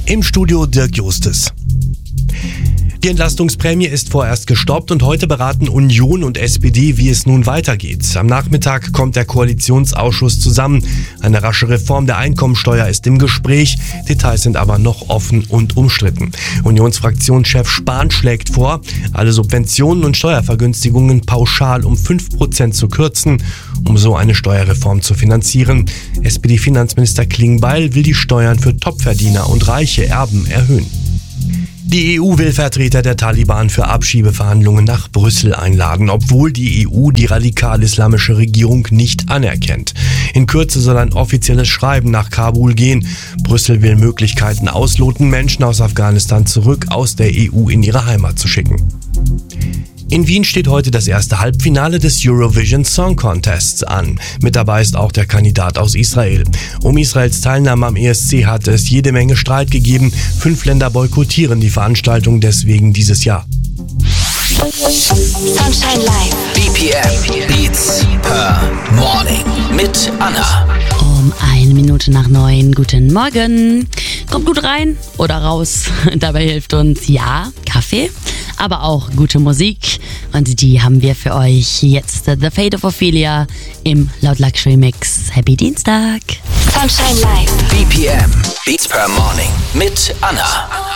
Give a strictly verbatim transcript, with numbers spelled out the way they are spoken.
Im Studio Dirk Justes. Die Entlastungsprämie ist vorerst gestoppt und heute beraten Union und S P D, wie es nun weitergeht. Am Nachmittag kommt der Koalitionsausschuss zusammen. Eine rasche Reform der Einkommensteuer ist im Gespräch. Details sind aber noch offen und umstritten. Unionsfraktionschef Spahn schlägt vor, alle Subventionen und Steuervergünstigungen pauschal um fünf Prozent zu kürzen, um so eine Steuerreform zu finanzieren. S P D-Finanzminister Klingbeil will die Steuern für Topverdiener und reiche Erben erhöhen. Die E U will Vertreter der Taliban für Abschiebeverhandlungen nach Brüssel einladen, obwohl die E U die radikal-islamische Regierung nicht anerkennt. In Kürze soll ein offizielles Schreiben nach Kabul gehen. Brüssel will Möglichkeiten ausloten, Menschen aus Afghanistan zurück aus der E U in ihre Heimat zu schicken. In Wien steht heute das erste Halbfinale des Eurovision Song Contests an. Mit dabei ist auch der Kandidat aus Israel. Um Israels Teilnahme am E S C hat es jede Menge Streit gegeben. Fünf Länder boykottieren die Veranstaltung deswegen dieses Jahr. Sunshine Live. B P M Beats per Morning mit Anna. Um eine Minute nach neun. Guten Morgen. Kommt gut rein oder raus. Dabei hilft uns, ja, Kaffee, aber auch gute Musik. Und die haben wir für euch jetzt. The Fate of Ophelia im Loud Luxury Mix. Happy Dienstag. Sunshine Live. B P M Beats per Morning mit Anna.